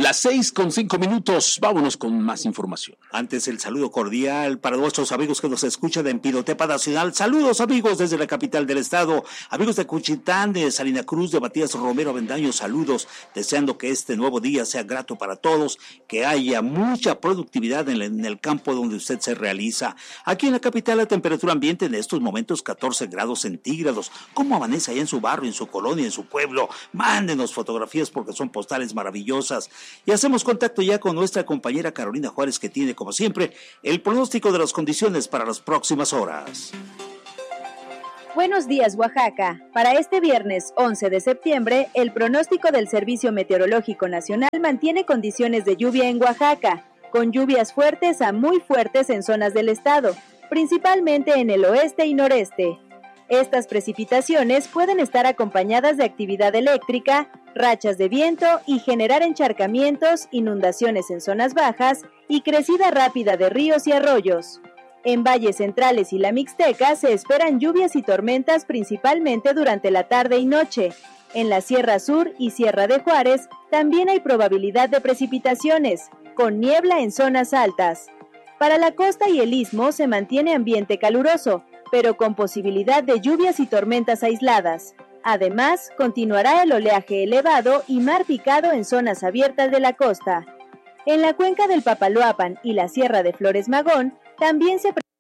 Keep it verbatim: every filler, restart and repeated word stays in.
Las seis con cinco minutos, vámonos con más información. Antes el saludo cordial para nuestros amigos que nos escuchan en Pinotepa Nacional. Saludos amigos desde la capital del estado, amigos de Cuchitán, de Salina Cruz, de Matías Romero Avendaño, saludos, deseando que este nuevo día sea grato para todos, que haya mucha productividad en el, en el campo donde usted se realiza. Aquí en la capital la temperatura ambiente en estos momentos catorce grados centígrados. ¿Cómo amanece allá en su barrio, en su colonia, en su pueblo? Mándenos fotografías porque son postales maravillosas. Y hacemos contacto ya con nuestra compañera Carolina Juárez, que tiene, como siempre, el pronóstico de las condiciones para las próximas horas. Buenos días, Oaxaca. Para este viernes once de septiembre, el pronóstico del Servicio Meteorológico Nacional mantiene condiciones de lluvia en Oaxaca, con lluvias fuertes a muy fuertes en zonas del estado, principalmente en el oeste y noreste. Estas precipitaciones pueden estar acompañadas de actividad eléctrica, rachas de viento y generar encharcamientos, inundaciones en zonas bajas y crecida rápida de ríos y arroyos. En valles centrales y la Mixteca se esperan lluvias y tormentas principalmente durante la tarde y noche. En la Sierra Sur y Sierra de Juárez también hay probabilidad de precipitaciones, con niebla en zonas altas. Para la costa y el istmo se mantiene ambiente caluroso, pero con posibilidad de lluvias y tormentas aisladas. Además, continuará el oleaje elevado y mar picado en zonas abiertas de la costa. En la cuenca del Papaloapan y la Sierra de Flores Magón, también se